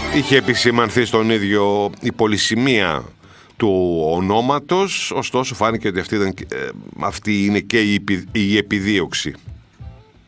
Είχε επισημανθεί στον ίδιο η πολυσημεία του ονόματος, ωστόσο φάνηκε ότι αυτή είναι και η επιδίωξη.